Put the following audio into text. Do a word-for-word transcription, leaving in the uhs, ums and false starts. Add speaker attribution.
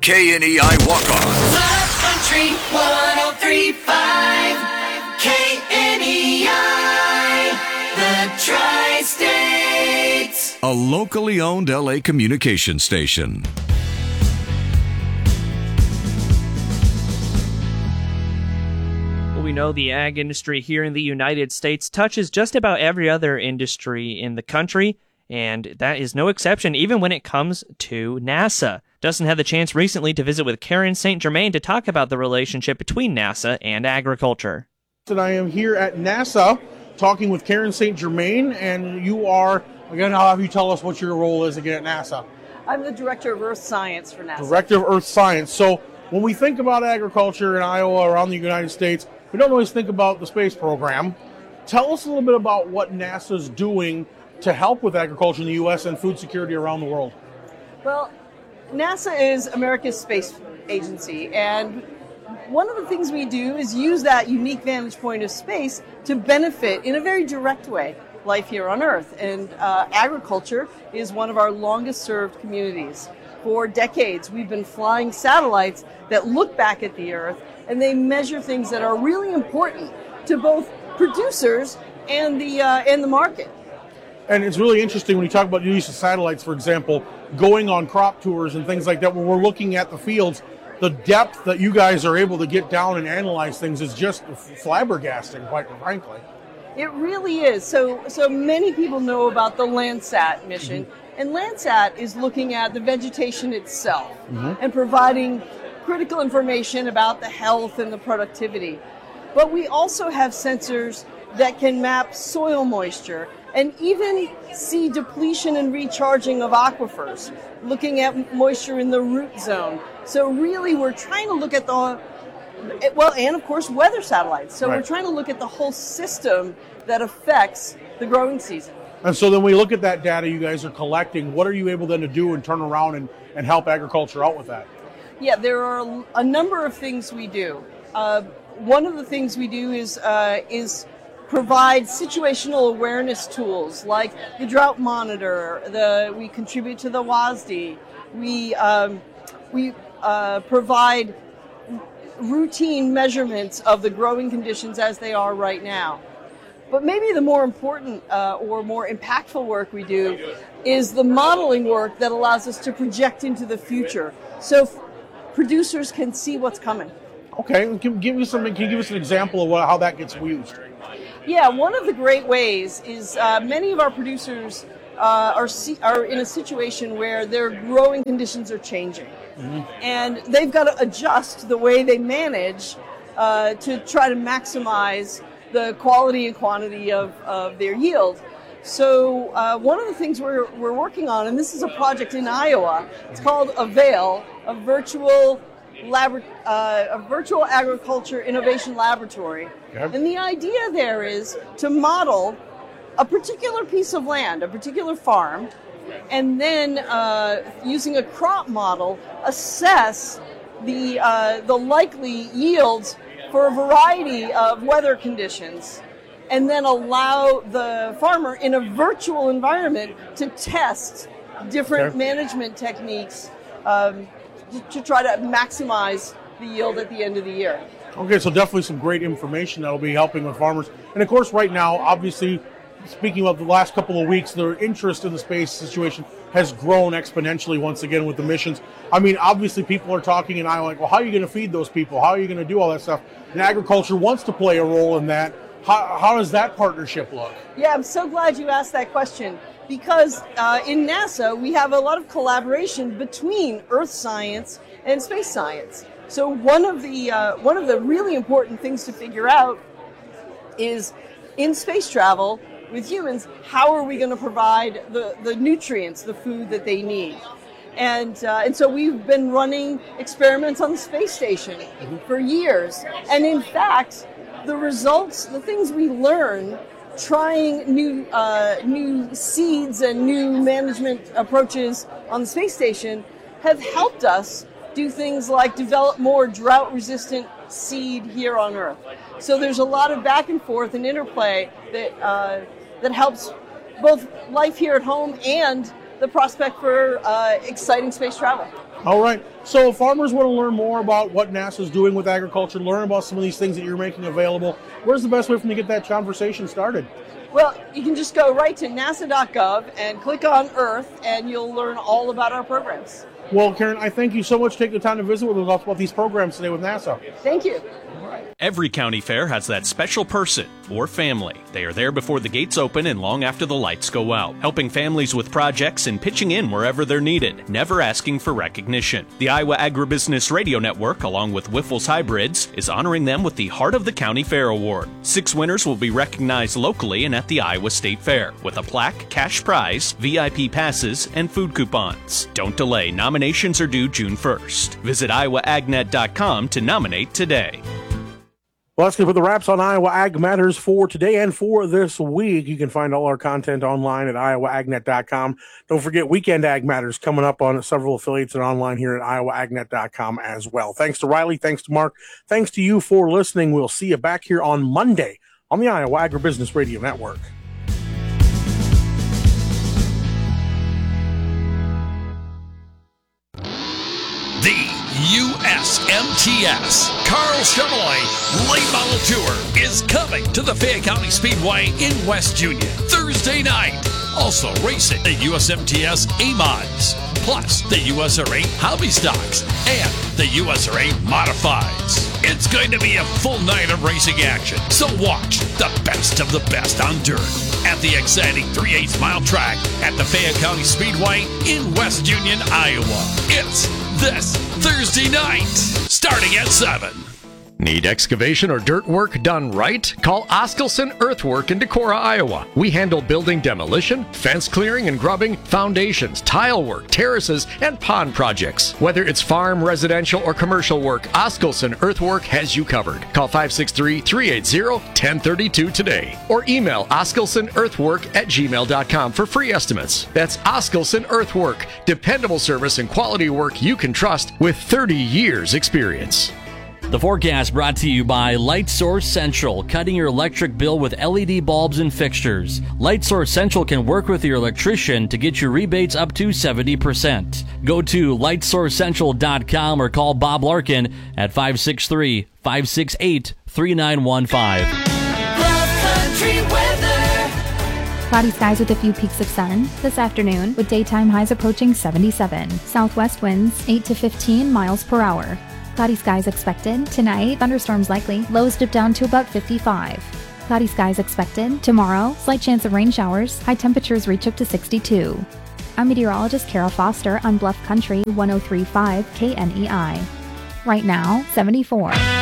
Speaker 1: K N E I Walk-Ons.
Speaker 2: Love Country one oh three point five K N E I, the Tri-States.
Speaker 1: A locally owned L A communication station.
Speaker 3: We know the ag industry here in the United States touches just about every other industry in the country, and that is no exception even when it comes to NASA. Dustin had the chance recently to visit with Karen Saint Germain to talk about the relationship between NASA and agriculture.
Speaker 4: And I am here at NASA talking with Karen Saint Germain, and you are, again, I'll have you tell us what your role is again at NASA.
Speaker 5: I'm the Director of Earth Science for NASA.
Speaker 4: Director of Earth Science. So when we think about agriculture in Iowa, around the United States, we don't always think about the space program. Tell us a little bit about what NASA's doing to help with agriculture in the U S and food security around the world.
Speaker 5: Well, NASA is America's space agency, and one of the things we do is use that unique vantage point of space to benefit in a very direct way life here on Earth. And uh, agriculture is one of our longest served communities. For decades, we've been flying satellites that look back at the Earth, and they measure things that are really important to both producers and the uh, and the market.
Speaker 4: And it's really interesting when you talk about the use of satellites, for example, going on crop tours and things like that, when we're looking at the fields, the depth that you guys are able to get down and analyze things is just flabbergasting, quite frankly.
Speaker 5: It really is. So, so many people know about the Landsat mission, mm-hmm. and Landsat is looking at the vegetation itself mm-hmm. and providing critical information about the health and the productivity. But we also have sensors that can map soil moisture and even see depletion and recharging of aquifers, looking at moisture in the root zone. So really we're trying to look at the, well, and of course weather satellites. So right. we're trying to look at the whole system that affects the growing season.
Speaker 4: And so then we look at that data you guys are collecting. What are you able then to do and turn around and, and help agriculture out with that?
Speaker 5: Yeah, there are a number of things we do. Uh, one of the things we do is uh, is provide situational awareness tools like the drought monitor. The we contribute to the W A S D. We um, we uh, provide routine measurements of the growing conditions as they are right now. But maybe the more important uh, or more impactful work we do is the modeling work that allows us to project into the future, so f- producers can see what's coming.
Speaker 4: Okay, can give me some. Can you give us an example of what, how that gets used?
Speaker 5: Yeah, one of the great ways is uh, many of our producers uh, are see, are in a situation where their growing conditions are changing, mm-hmm. and they've got to adjust the way they manage uh, to try to maximize the quality and quantity of, of their yield. So uh, one of the things we're we're working on, and this is a project in Iowa, it's called AVAIL, a virtual lab, uh, a virtual agriculture innovation laboratory. Yep. And the idea there is to model a particular piece of land, a particular farm, and then uh, using a crop model, assess the uh, the likely yields for a variety of weather conditions, and then allow the farmer in a virtual environment to test different okay. management techniques um, to try to maximize the yield at the end of the year.
Speaker 4: Okay, so definitely some great information that will be helping with farmers. And of course, right now, obviously, speaking of the last couple of weeks, their interest in the space situation has grown exponentially once again with the missions. I mean, obviously, people are talking and I'm like, well, how are you going to feed those people? How are you going to do all that stuff? And agriculture wants to play a role in that. How, how does that partnership look?
Speaker 5: Yeah, I'm so glad you asked that question, because uh, in NASA, we have a lot of collaboration between earth science and space science. So one of the uh, one of the really important things to figure out is, in space travel with humans, how are we going to provide the, the nutrients, the food that they need? And uh, and so we've been running experiments on the space station mm-hmm. for years. And in fact, the results, the things we learn trying new uh, new seeds and new management approaches on the space station have helped us do things like develop more drought-resistant seed here on Earth. So there's a lot of back and forth and interplay that uh, that helps both life here at home and the prospect for uh, exciting space travel.
Speaker 4: All right. So if farmers want to learn more about what NASA's doing with agriculture, learn about some of these things that you're making available, where's the best way for them to get that conversation started?
Speaker 5: Well, you can just go right to nasa dot gov and click on Earth, and you'll learn all about our programs.
Speaker 4: Well, Karen, I thank you so much for taking the time to visit with us about these programs today with NASA.
Speaker 5: Thank you.
Speaker 6: Every county fair has that special person or family. They are there before the gates open and long after the lights go out, helping families with projects and pitching in wherever they're needed, never asking for recognition. The Iowa Agribusiness Radio Network, along with Wyffels Hybrids, is honoring them with the Heart of the County Fair Award. Six winners will be recognized locally and at the Iowa State Fair, with a plaque, cash prize, V I P passes, and food coupons. Don't delay. Nominations are due June first. Visit iowa ag net dot com to nominate today.
Speaker 4: Well, that's going to put the wraps on Iowa Ag Matters for today and for this week. You can find all our content online at iowa ag net dot com. Don't forget Weekend Ag Matters coming up on several affiliates and online here at iowa ag net dot com as well. Thanks to Riley. Thanks to Mark. Thanks to you for listening. We'll see you back here on Monday on the Iowa Agribusiness Radio Network.
Speaker 7: The U S M T S Carl Chevrolet Late Model Tour is coming to the Fayette County Speedway in West Union Thursday night. Also racing the U S M T S A-Mods, plus the U S R A Hobby Stocks and the U S R A Modifieds. It's going to be a full night of racing action, so watch the best of the best on dirt at the exciting three eighths mile track at the Fayette County Speedway in West Union, Iowa. It's this Thursday night, starting at seven.
Speaker 8: Need excavation or dirt work done right? Call Oskelson Earthwork in Decorah, Iowa. We handle building demolition, fence clearing and grubbing, foundations, tile work, terraces, and pond projects. Whether it's farm, residential, or commercial work, Oskelson Earthwork has you covered. Call five six three, three eight zero, one zero three two today or email oskelsonearthwork at gmail dot com for free estimates. That's Oskelson Earthwork, dependable service and quality work you can trust with thirty years experience.
Speaker 9: The forecast brought to you by Light Source Central, cutting your electric bill with L E D bulbs and fixtures. Light Source Central can work with your electrician to get you rebates up to seventy percent. Go to light source central dot com or call Bob Larkin at five six three, five six eight, three nine one five.
Speaker 2: Love Country weather.
Speaker 10: Cloudy skies with a few peaks of sun this afternoon, with daytime highs approaching seventy-seven. Southwest winds eight to fifteen miles per hour. Cloudy skies expected. Tonight, thunderstorms likely. Lows dip down to about fifty-five. Cloudy skies expected. Tomorrow, slight chance of rain showers. High temperatures reach up to sixty-two. I'm meteorologist Kara Foster on Bluff Country one oh three point five K N E I. Right now, seventy-four.